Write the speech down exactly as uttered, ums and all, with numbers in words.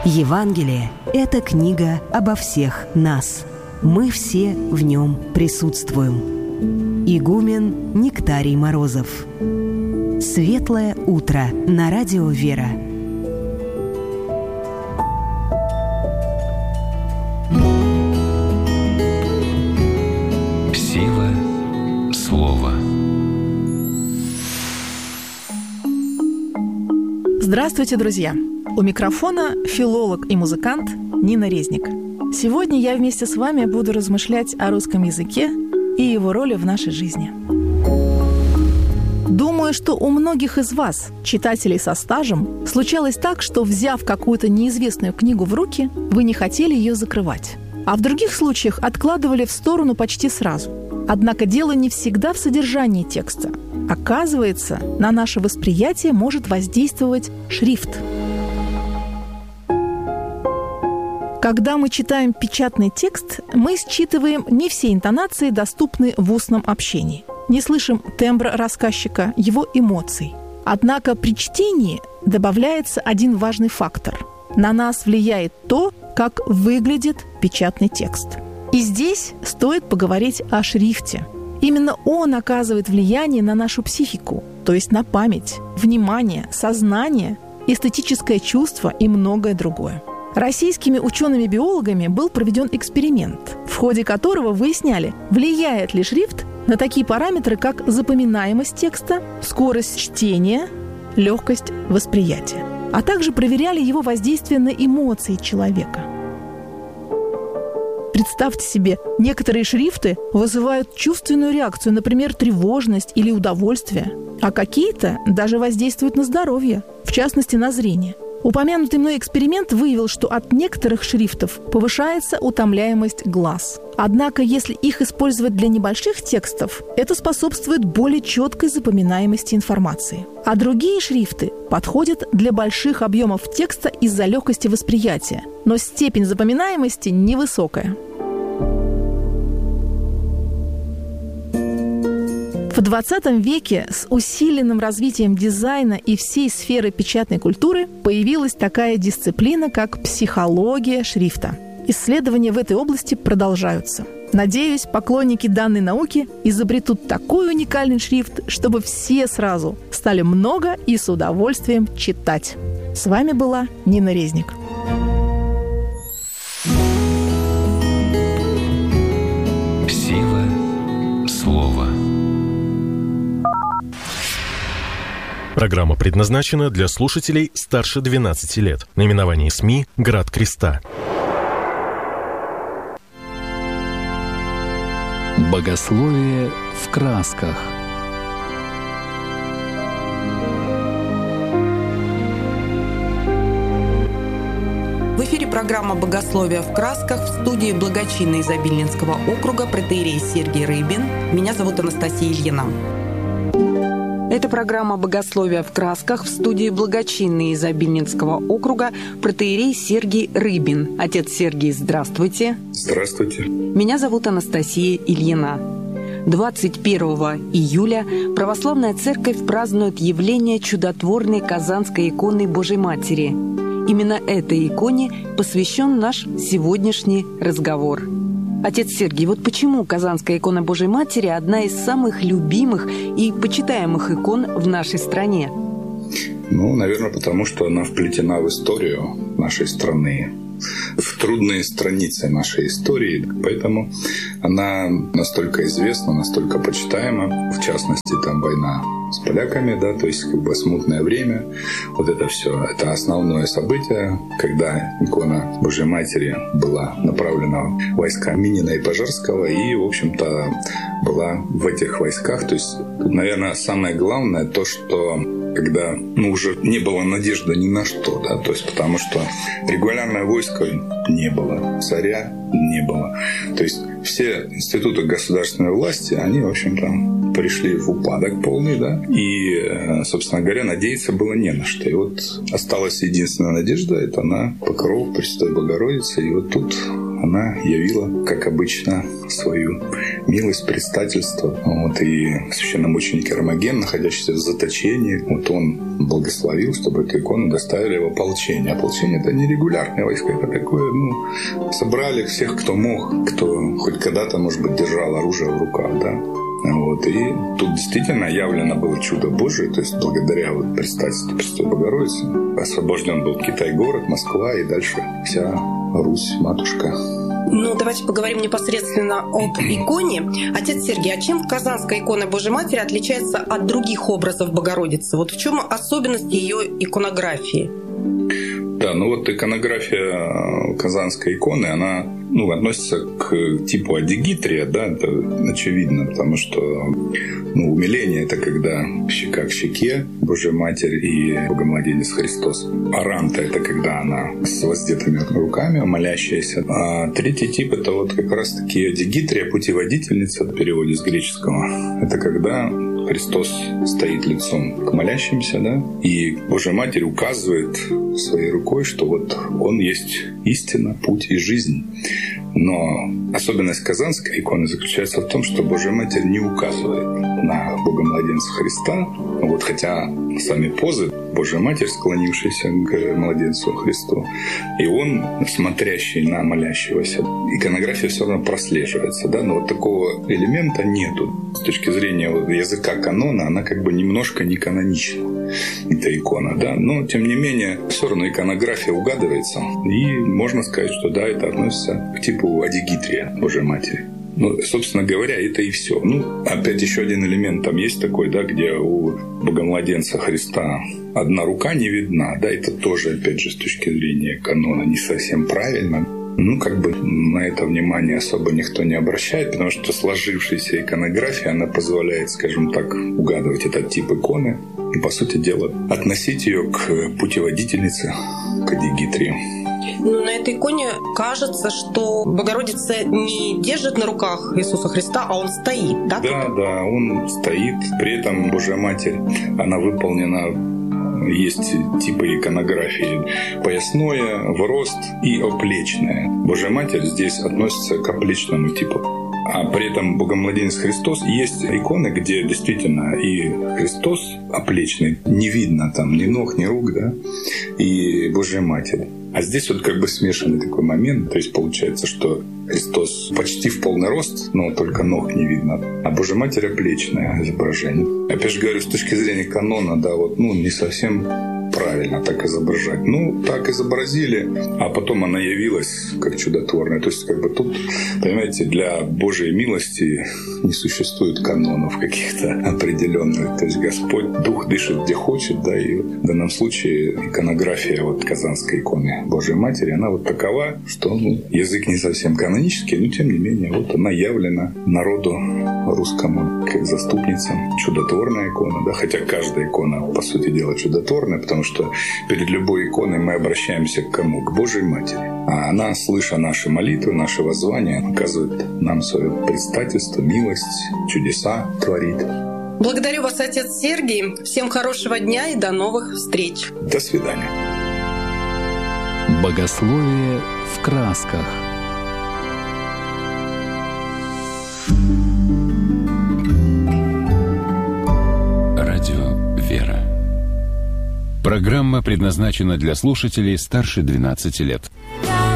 Евангелие – это книга обо всех нас. Мы все в нем присутствуем. Игумен Нектарий Морозов. Светлое утро на радио «Вера». Сила слова. Здравствуйте, друзья! У микрофона филолог и музыкант Нина Резник. Сегодня я вместе с вами буду размышлять о русском языке и его роли в нашей жизни. Думаю, что у многих из вас, читателей со стажем, случалось так, что, взяв какую-то неизвестную книгу в руки, вы не хотели ее закрывать. А в других случаях откладывали в сторону почти сразу. Однако дело не всегда в содержании текста. Оказывается, на наше восприятие может воздействовать шрифт. Когда мы читаем печатный текст, мы считываем не все интонации, доступные в устном общении. Не слышим тембра рассказчика, его эмоций. Однако при чтении добавляется один важный фактор. На нас влияет то, как выглядит печатный текст. И здесь стоит поговорить о шрифте. Именно он оказывает влияние на нашу психику, то есть на память, внимание, сознание, эстетическое чувство и многое другое. Российскими учеными-биологами был проведен эксперимент, в ходе которого выясняли, влияет ли шрифт на такие параметры, как запоминаемость текста, скорость чтения, легкость восприятия, а также проверяли его воздействие на эмоции человека. Представьте себе, некоторые шрифты вызывают чувственную реакцию, например, тревожность или удовольствие, а какие-то даже воздействуют на здоровье, в частности, на зрение. Упомянутый мной эксперимент выявил, что от некоторых шрифтов повышается утомляемость глаз. Однако, если их использовать для небольших текстов, это способствует более четкой запоминаемости информации. А другие шрифты подходят для больших объемов текста из-за легкости восприятия, но степень запоминаемости невысокая. В двадцатом веке с усиленным развитием дизайна и всей сферы печатной культуры появилась такая дисциплина, как психология шрифта. Исследования в этой области продолжаются. Надеюсь, поклонники данной науки изобретут такой уникальный шрифт, чтобы все сразу стали много и с удовольствием читать. С вами была Нина Резник. Сила слова. Программа предназначена для слушателей старше двенадцати лет. Наименование СМИ «Град Креста». Богословие в красках. В эфире программа «Богословие в красках», в студии благочинной из Обильнинского округа протоиерей Сергий Рыбин. Меня зовут Анастасия Ильина. Это программа «Богословие в красках», в студии благочинный из Обильнинского округа протоиерей Сергий Рыбин. Отец Сергий, здравствуйте. Здравствуйте. Меня зовут Анастасия Ильина. двадцать первого июля Православная Церковь празднует явление чудотворной Казанской иконы Божьей Матери. Именно этой иконе посвящен наш сегодняшний разговор. Отец Сергий, вот почему Казанская икона Божьей Матери одна из самых любимых и почитаемых икон в нашей стране? Ну, наверное, потому что она вплетена в историю нашей страны, в трудные страницы нашей истории. Поэтому она настолько известна, настолько почитаема. В частности, там война с поляками, да, то есть как бы смутное время. Вот это все, это основное событие, когда икона Божьей Матери была направлена в войска Минина и Пожарского и, в общем-то, была в этих войсках. То есть, наверное, самое главное то, что когда ну, уже не было надежды ни на что, да, то есть потому что регулярное войско не было, царя не было. То есть все институты государственной власти, они, в общем-то, пришли в упадок полный, да, и, собственно говоря, надеяться было не на что. И вот осталась единственная надежда, это на покров Пресвятой Богородицы, и вот тут она явила, как обычно, свою милость, предстательство. Вот, и священномученик Эрмоген, находящийся в заточении, вот он благословил, чтобы эту икону доставили в ополчение. Ополчение — это не регулярные войска, это такое, ну, собрали всех, кто мог, кто хоть когда-то, может быть, держал оружие в руках, да. Вот. И тут действительно явлено было чудо Божие, то есть благодаря вот предстательству Престой Богородицы освобожден был Китай-город, Москва и дальше вся Русь, матушка. Ну, давайте поговорим непосредственно об иконе. Отец Сергий, а чем Казанская икона Божьей Матери отличается от других образов Богородицы? Вот в чем особенность ее иконографии? Да, ну вот иконография Казанской иконы, она, ну, относится к типу адигитрия, да, это очевидно, потому что, ну, умиление — это когда щека к щеке Божья Матерь и Богомладенец Христос. Аранта — это когда она с воздетыми руками, молящаяся. А третий тип — это вот как раз-таки адигитрия, путеводительница в переводе с греческого. Это когда Христос стоит лицом к молящимся, да, и Божья Матерь указывает своей рукой, что вот Он есть истина, путь и жизнь. Но особенность Казанской иконы заключается в том, что Божья Матерь не указывает на Богомладенца Христа, вот, хотя сами позы Божья Матерь, склонившаяся к младенцу Христу, и Он, смотрящий на молящегося. Иконография все равно прослеживается, да, но вот такого элемента нету. С точки зрения вот языка канона, она как бы немножко не канонична, эта икона, да, но тем не менее все равно иконография угадывается, и можно сказать, что да, это относится к типу адигитрия Божьей Матери. Ну, собственно говоря, это и все. Ну, опять еще один элемент там есть такой, да, где у Богомладенца Христа одна рука не видна, да, это тоже, опять же, с точки зрения канона не совсем правильно. Ну, как бы на это внимание особо никто не обращает, потому что сложившаяся иконография, она позволяет, скажем так, угадывать этот тип иконы и, по сути дела, относить ее к путеводительнице, к адигитрии. Ну, на этой иконе кажется, что Богородица не держит на руках Иисуса Христа, а Он стоит, да? Да, да, Он стоит. При этом Божья Матерь, она выполнена, есть типы иконографии: поясное, в рост и оплечное. Божья Матерь здесь относится к оплечному типу. А при этом Богомладенец Христос, есть иконы, где действительно и Христос оплечный, не видно там ни ног, ни рук, да, и Божья Матерь. А здесь вот как бы смешанный такой момент, то есть получается, что Христос почти в полный рост, но только ног не видно, а Божья Матерь оплечное изображение. Опять же говорю, с точки зрения канона, да, вот, ну, не совсем правильно так изображать. Ну, так изобразили, а потом она явилась как чудотворная. То есть, как бы тут, понимаете, для Божьей милости не существует канонов каких-то определенных. То есть Господь Дух дышит где хочет, да, и в данном случае иконография вот Казанской иконы Божьей Матери, она вот такова, что, ну, язык не совсем канонический, но тем не менее, вот она явлена народу русскому как заступница, чудотворная икона, да, хотя каждая икона, по сути дела, чудотворная, потому что перед любой иконой мы обращаемся к кому? К Божьей Матери. А она, слыша наши молитвы, наши воззвания, оказывает нам свое предстательство, милость, чудеса творит. Благодарю вас, отец Сергий. Всем хорошего дня и до новых встреч. До свидания. Богословие в красках. Радио «Вера». Программа предназначена для слушателей старше двенадцати лет.